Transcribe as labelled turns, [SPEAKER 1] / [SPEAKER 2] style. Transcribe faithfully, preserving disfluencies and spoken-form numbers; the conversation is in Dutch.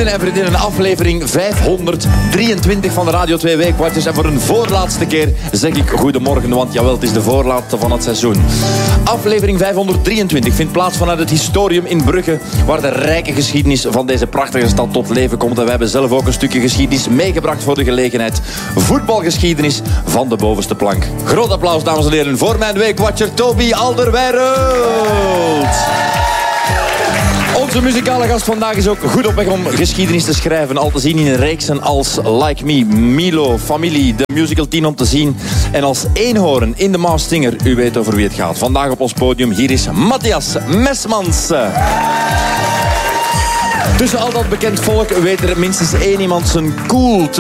[SPEAKER 1] Vrienden en vriendinnen, aflevering vijfhonderddrieëntwintig van de Radio twee Weekwatchers. En voor een voorlaatste keer zeg ik goedemorgen, want jawel, het is de voorlaatste van het seizoen. Aflevering vijfhonderddrieëntwintig vindt plaats vanuit het Historium in Brugge, waar de rijke geschiedenis van deze prachtige stad tot leven komt. En wij hebben zelf ook een stukje geschiedenis meegebracht voor de gelegenheid. Voetbalgeschiedenis van de bovenste plank. Groot applaus, dames en heren, voor mijn Weekwatcher Toby Alderweireld. Onze muzikale gast vandaag is ook goed op weg om geschiedenis te schrijven. Al te zien in reeksen als Like Me, Milo, Familie, de musical tien om te zien. En als eenhoorn in The Masked Singer. U weet over wie het gaat. Vandaag op ons podium, hier is Matthias Mesmans. Tussen al dat bekend volk weet er minstens één iemand zijn cool te